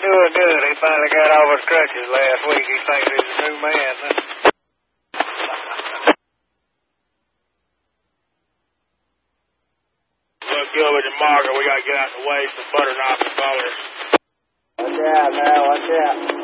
doing good. He finally got off his crutches last week. He thinks he's a new man. Look, Gilbert and Margaret, we gotta get out the way so Butter knocks the colors. Watch out now, watch out.